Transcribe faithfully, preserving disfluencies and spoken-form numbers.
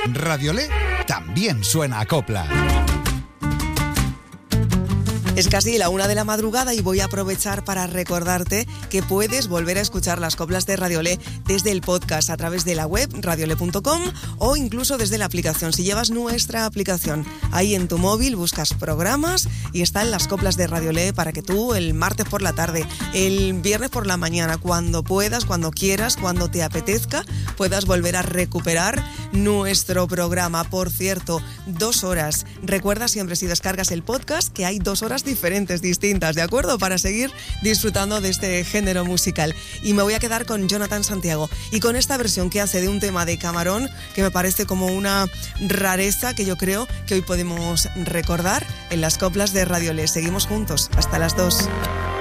En Radiolé también suena a copla. Es casi la una de la madrugada y voy a aprovechar para recordarte que puedes volver a escuchar las coplas de Radiolé desde el podcast a través de la web radiolé punto com o incluso desde la aplicación. Si llevas nuestra aplicación ahí en tu móvil, buscas programas y están las coplas de Radiolé para que tú el martes por la tarde, el viernes por la mañana, cuando puedas, cuando quieras, cuando te apetezca, puedas volver a recuperar nuestro programa. Por cierto, dos horas. Recuerda siempre, si descargas el podcast, que hay dos horas diferentes, distintas, ¿de acuerdo? Para seguir disfrutando de este género musical. Y me voy a quedar con Jonathan Santiago y con esta versión que hace de un tema de Camarón que me parece como una rareza que yo creo que hoy podemos recordar en las coplas de Radiolé. Seguimos juntos hasta las dos.